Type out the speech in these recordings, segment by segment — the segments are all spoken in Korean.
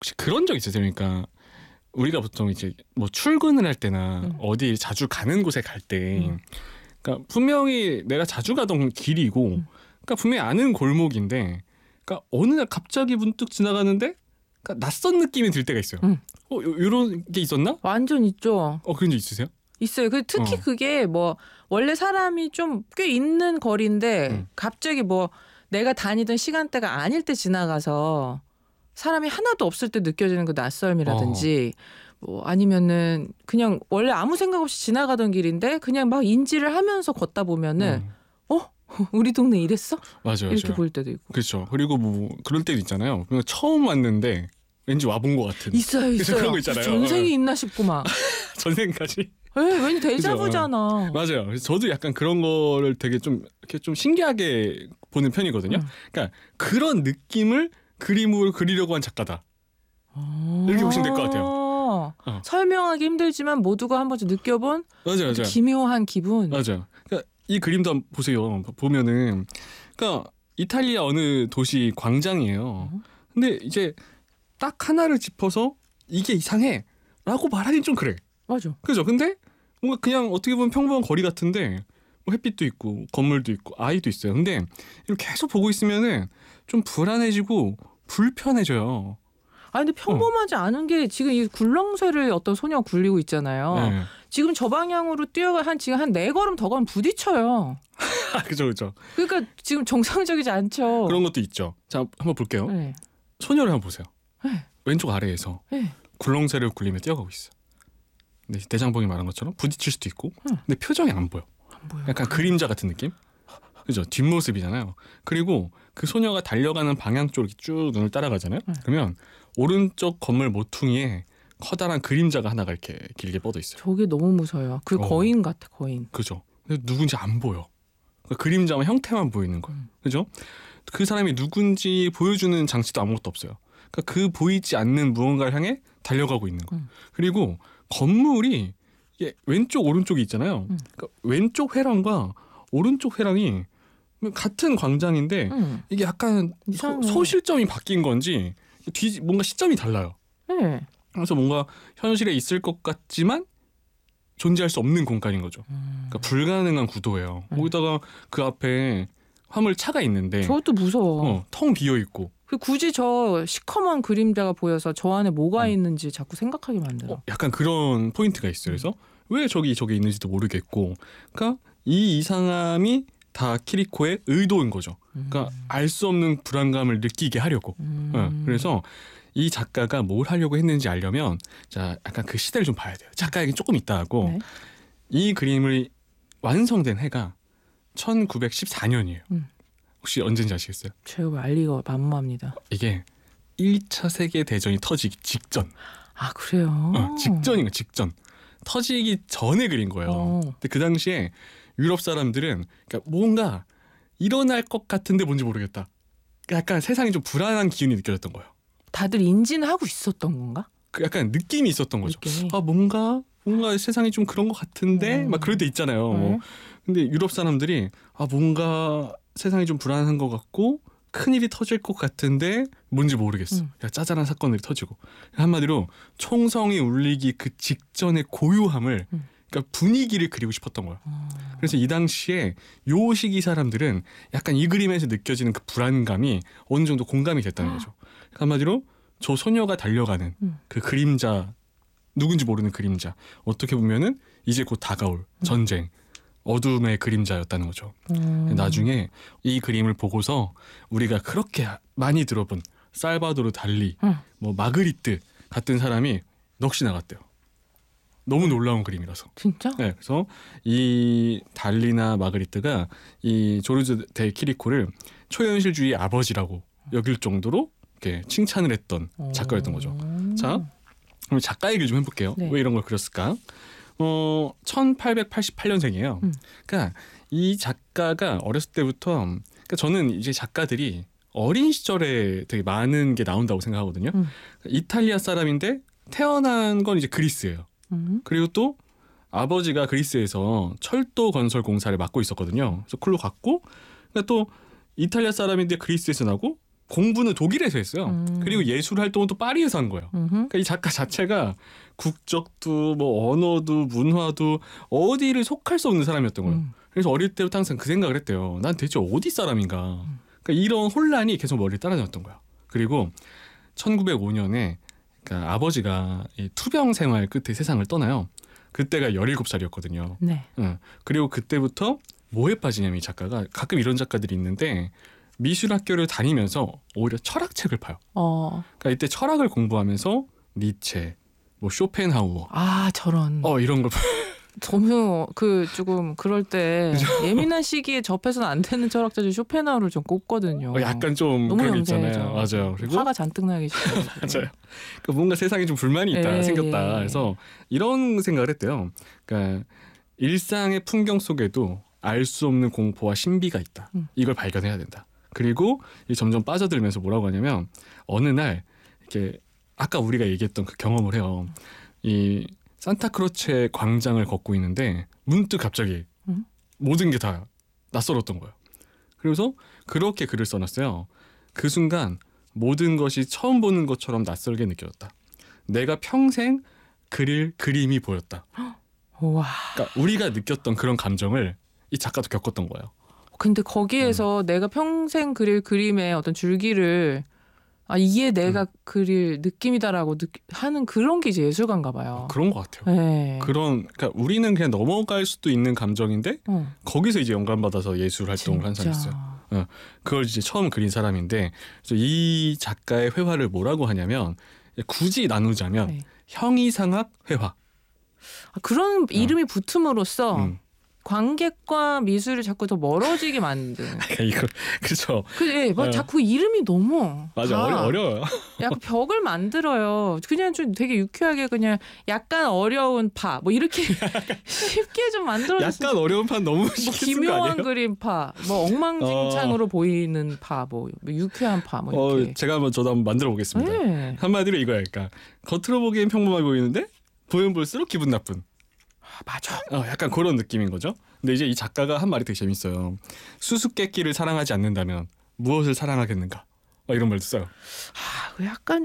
혹시 그런 적 있으세요? 그러니까 우리가 보통 이제 뭐 출근을 할 때나 어디 자주 가는 곳에 갈 때, 그러니까 분명히 내가 자주 가던 길이고, 그러니까 분명히 아는 골목인데, 그러니까 어느 날 갑자기 문득 지나가는데, 그러니까 낯선 느낌이 들 때가 있어요. 이런 게 있었나? 완전 있죠. 그런 적 있으세요? 있어요. 특히 그게 뭐 원래 사람이 좀 꽤 있는 거리인데 갑자기 뭐 내가 다니던 시간대가 아닐 때 지나가서 사람이 하나도 없을 때 느껴지는 그 낯설미라든지 뭐 아니면은 그냥 원래 아무 생각 없이 지나가던 길인데 그냥 막 인지를 하면서 걷다 보면은 우리 동네 이랬어? 맞아요. 이렇게 맞아요. 보일 때도 있고. 그렇죠. 그리고 뭐 그럴 때도 있잖아요. 그냥 처음 왔는데 왠지 와본 것 같은. 있어요. 그런 거 있잖아요. 전생이 있나 싶고 막. 전생까지. 왠지 데자부잖아. 맞아요. 그래서 저도 약간 그런 거를 되게 좀 이렇게 좀 신기하게 보는 편이거든요. 그러니까 그런 느낌을 그림으로 그리려고 한 작가다. 이렇게 보시면 될 것 같아요. 설명하기 힘들지만 모두가 한 번쯤 느껴본 맞아요. 기묘한 기분. 맞아요. 그러니까 이 그림도 한번 보세요. 보면은 그러니까 이탈리아 어느 도시 광장이에요. 근데 이제 딱 하나를 짚어서 이게 이상해라고 말하긴 좀 그래. 맞아. 그죠? 근데 뭔가 그냥 어떻게 보면 평범한 거리 같은데 뭐 햇빛도 있고 건물도 있고 아이도 있어요. 근데 이렇게 계속 보고 있으면은 좀 불안해지고 불편해져요. 근데 평범하지 않은 게 지금 이 굴렁쇠를 어떤 소녀가 굴리고 있잖아요. 네. 지금 저 방향으로 뛰어가 지금 한 4걸음 더 가면 부딪혀요. 그죠. 그러니까 지금 정상적이지 않죠. 그런 것도 있죠. 자, 한번 볼게요. 네. 소녀를 한번 보세요. 네. 왼쪽 아래에서 네. 굴렁쇠를 굴리며 뛰어가고 있어. 근데 대장봉이 말한 것처럼 부딪힐 수도 있고, 근데 표정이 안 보여. 약간 그림자 같은 느낌? 그죠? 뒷모습이잖아요. 그리고 그 소녀가 달려가는 방향 쪽으로 쭉 눈을 따라가잖아요. 그러면 오른쪽 건물 모퉁이에 커다란 그림자가 하나가 이렇게 길게 뻗어 있어요. 저게 너무 무서워요. 그 거인 같아, 거인. 그죠? 근데 누군지 안 보여. 그림자만 형태만 보이는 거예요. 그죠? 그 사람이 누군지 보여주는 장치도 아무것도 없어요. 그러니까 그 보이지 않는 무언가를 향해 달려가고 있는 거예요. 그리고 건물이 이게 왼쪽 오른쪽이 있잖아요. 그러니까 왼쪽 회랑과 오른쪽 회랑이 같은 광장인데 이게 약간 소실점이 바뀐 건지 뭔가 시점이 달라요. 네. 그래서 뭔가 현실에 있을 것 같지만 존재할 수 없는 공간인 거죠. 그러니까 불가능한 구도예요. 거기다가 그 앞에 화물차가 있는데 저것도 무서워. 텅 비어 있고. 굳이 저 시커먼 그림자가 보여서 저 안에 뭐가 있는지 자꾸 생각하게 만들어. 약간 그런 포인트가 있어요. 그래서 왜 저게 있는지도 모르겠고, 그러니까 이 이상함이 다 키리코의 의도인 거죠. 그러니까 알 수 없는 불안감을 느끼게 하려고. 그래서 이 작가가 뭘 하려고 했는지 알려면 자 약간 그 시대를 좀 봐야 돼요. 작가에게 조금 있다 하고 네. 이 그림을 완성된 해가 1914년이에요. 혹시 언제인지 아시겠어요? 제가 알 리가 만무합니다. 이게 1차 세계대전이 터지기 직전. 아 그래요? 직전인 거 직전. 터지기 전에 그린 거예요. 근데 그 당시에 유럽 사람들은 그러니까 뭔가 일어날 것 같은데 뭔지 모르겠다. 그러니까 약간 세상이 좀 불안한 기운이 느껴졌던 거예요. 다들 인지는 하고 있었던 건가? 약간 느낌이 있었던 거죠. 뭔가 세상이 좀 그런 것 같은데 막 그럴 때 있잖아요. 근데 유럽 사람들이 뭔가 세상이 좀 불안한 것 같고 큰일이 터질 것 같은데 뭔지 모르겠어. 짜잘한 사건들이 터지고 한마디로 총성이 울리기 그 직전의 고요함을 그러니까 분위기를 그리고 싶었던 거야. 그래서 이 당시에 요 시기 사람들은 약간 이 그림에서 느껴지는 그 불안감이 어느 정도 공감이 됐다는 거죠. 한마디로 저 소녀가 달려가는 그 그림자, 누군지 모르는 그림자, 어떻게 보면은 이제 곧 다가올 전쟁, 어둠의 그림자였다는 거죠. 나중에 이 그림을 보고서 우리가 그렇게 많이 들어본 살바도르 달리, 뭐 마그리트 같은 사람이 넋이 나갔대요. 너무 놀라운 그림이라서. 진짜? 네, 그래서 이 달리나 마그리트가 이 조르주 데 키리코를 초현실주의의 아버지라고 여길 정도로 이렇게 칭찬을 했던 작가였던 거죠. 자, 그럼 작가 얘기를 좀 해볼게요. 네. 왜 이런 걸 그렸을까? 1888년생이에요. 그러니까 이 작가가 어렸을 때부터, 그러니까 저는 이제 작가들이 어린 시절에 되게 많은 게 나온다고 생각하거든요. 이탈리아 사람인데 태어난 건 이제 그리스예요. 그리고 또 아버지가 그리스에서 철도 건설 공사를 맡고 있었거든요. 그래서 그걸로 갔고, 그러니까 또 이탈리아 사람인데 그리스에서 나고 공부는 독일에서 했어요. 그리고 예술 활동은 또 파리에서 한 거예요. 그러니까 이 작가 자체가 국적도 뭐 언어도 문화도 어디를 속할 수 없는 사람이었던 거예요. 그래서 어릴 때부터 항상 그 생각을 했대요. 난 대체 어디 사람인가. 그러니까 이런 혼란이 계속 머리를 따라다녔던 거예요. 그리고 1905년에 그러니까 아버지가 이 투병 생활 끝에 세상을 떠나요. 그때가 17살이었거든요. 네. 그리고 그때부터 뭐에 빠지냐면 이 작가가 가끔 이런 작가들이 있는데 미술학교를 다니면서 오히려 철학책을 파요. 그러니까 이때 철학을 공부하면서 니체, 뭐 쇼펜하우어, 저런. 이런 걸 너무 조금 그럴 때 예민한 시기에 접해서는 안 되는 철학자들 쇼펜하우어를 좀 꼽거든요. 약간 좀 너무 그런 게 있잖아요. 맞아요. 그리고 화가 잔뜩 나기 시작해요. 맞아요. 그러니까 뭔가 세상에 좀 불만이 있다 생겼다. 그래서 이런 생각을 했대요. 그러니까 일상의 풍경 속에도 알 수 없는 공포와 신비가 있다. 이걸 발견해야 된다. 그리고 점점 빠져들면서 뭐라고 하냐면 어느 날 이렇게 아까 우리가 얘기했던 그 경험을 해요. 이 산타크로체 광장을 걷고 있는데 문득 갑자기 모든 게 다 낯설었던 거예요. 그래서 그렇게 글을 써놨어요. 그 순간 모든 것이 처음 보는 것처럼 낯설게 느껴졌다. 내가 평생 그릴 그림이 보였다. 우와. 그러니까 우리가 느꼈던 그런 감정을 이 작가도 겪었던 거예요. 근데 거기에서 내가 평생 그릴 그림의 어떤 줄기를 이게 내가 그릴 느낌이다라고 하는 그런 게 이제 예술가인가 봐요. 그런 것 같아요. 네. 그러니까 우리는 그냥 넘어갈 수도 있는 감정인데 거기서 이제 영감받아서 예술 활동을 한 사람이 있어요. 그걸 이제 처음 그린 사람인데 그래서 이 작가의 회화를 뭐라고 하냐면 굳이 나누자면 형이상학 회화. 그런 이름이 붙음으로써 관객과 미술을 자꾸 더 멀어지게 만든. 이거 그렇죠. 자꾸 이름이 너무 맞아 어려워요. 약간 벽을 만들어요. 그냥 좀 되게 유쾌하게 그냥 약간 어려운 파 뭐 이렇게 쉽게 좀 만들어줬어요. 약간 어려운 파 너무 기묘한 그림 파, 뭐 엉망진창으로 보이는 파, 뭐 유쾌한 파, 뭐 이렇게. 제가 저도 한번 만들어 보겠습니다. 네. 한마디로 이거야. 그러니까 겉으로 보기엔 평범해 보이는데 보면 볼수록 기분 나쁜. 맞아. 약간 그런 느낌인 거죠. 근데 이제 이 작가가 한 말이 되게 재밌어요. 수수께끼를 사랑하지 않는다면 무엇을 사랑하겠는가? 이런 말도 써요. 약간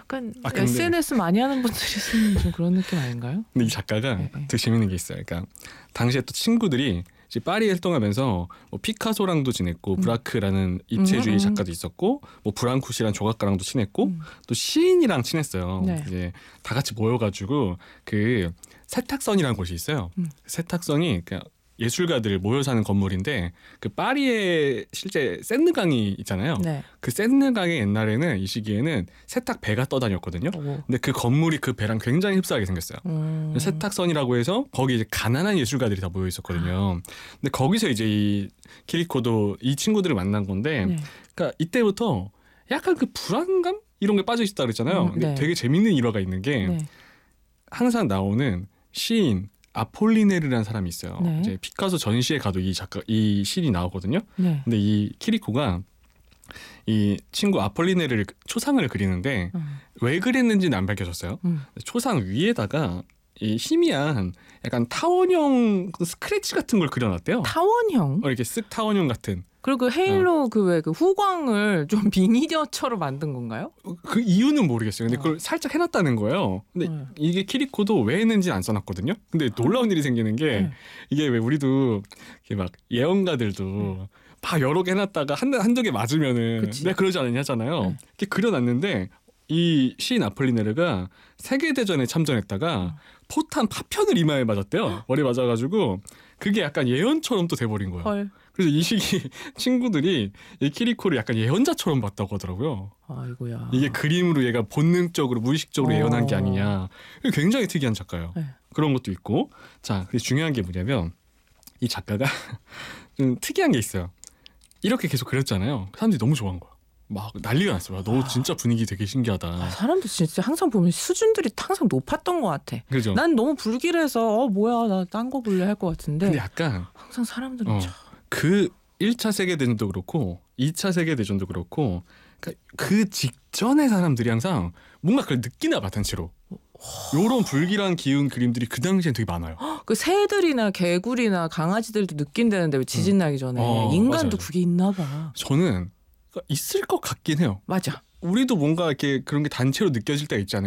SNS 많이 하는 분들이 쓰는 좀 그런 느낌 아닌가요? 근데 이 작가가 되게 재밌는 게 있어요. 그러니까 당시에 또 친구들이 이제 파리에 활동하면서 뭐 피카소랑도 지냈고 브라크라는 입체주의 작가도 있었고 뭐 브랑쿠시라는 조각가랑도 친했고 또 시인이랑 친했어요. 네. 이제 다 같이 모여가지고 그 세탁선이라는 곳이 있어요. 세탁선이 그냥 예술가들 모여 사는 건물인데 그 파리에 실제 샌느강이 있잖아요. 네. 그 샌느강에 옛날에는 이 시기에는 세탁 배가 떠다녔거든요. 근데 그 건물이 그 배랑 굉장히 흡사하게 생겼어요. 세탁선이라고 해서 거기 이제 가난한 예술가들이 다 모여 있었거든요. 근데 거기서 이제 이 키리코도 이 친구들을 만난 건데, 그러니까 이때부터 약간 그 불안감 이런 게 빠져 있었다 그랬잖아요. 근데 되게 재밌는 일화가 있는 게 항상 나오는 시인 아폴리네르라는 사람이 있어요. 이제 피카소 전시회 가도 이 시인이 나오거든요. 근데 이 키리코가 이 친구 아폴리네르를 초상을 그리는데 왜 그랬는지는 안 밝혀졌어요. 초상 위에다가 이 희미한 약간 타원형 스크래치 같은 걸 그려놨대요. 타원형? 이렇게 쓱 타원형 같은. 그리고 그 헤일로 그 후광을 좀 미니어처로 만든 건가요? 그 이유는 모르겠어요. 근데 그걸 살짝 해놨다는 거예요. 근데 이게 키리코도 왜 했는지는 안 써놨거든요. 근데 놀라운 일이 생기는 게 이게 왜 우리도 이렇게 막 예언가들도 다 여러 개 해놨다가 한두 개 맞으면은 내가 그러지 않았냐 하잖아요. 이렇게 그려놨는데 이 시인 아폴리네르가 세계대전에 참전했다가 포탄 파편을 이마에 맞았대요. 머리 맞아가지고 그게 약간 예언처럼 또 돼버린 거예요. 헐. 그래서 이 시기 친구들이 이 키리코를 약간 예언자처럼 봤다고 하더라고요. 아이고야. 이게 그림으로 얘가 본능적으로 무의식적으로 예언한 게 아니냐. 굉장히 특이한 작가예요. 그런 것도 있고. 자, 근데 중요한 게 뭐냐면 이 작가가 좀 특이한 게 있어요. 이렇게 계속 그렸잖아요. 사람들이 너무 좋아한 거야. 막 난리가 났어요. 너 진짜 분위기 되게 신기하다. 사람들 진짜 항상 보면 수준들이 항상 높았던 것 같아. 그죠? 난 너무 불길해서 뭐야 나 딴 거 볼래 할 것 같은데. 근데 약간 항상 사람들은 그 1차 세계대전도 그렇고 2차 세계대전도 그렇고 그 직전의 사람들이 항상 뭔가 그걸 느끼나 봐 단체로. 요런 불길한 기운 그림들이 그 당시엔 되게 많아요. 그 새들이나 개구리나 강아지들도 느낀다는데 왜 지진 나기 전에 인간도 맞아요. 그게 있나 봐. 저는 있을 것 같긴 해요. 맞아. 우리도 뭔가 이렇게 그런 게 단체로 느껴질 때가 있잖아요.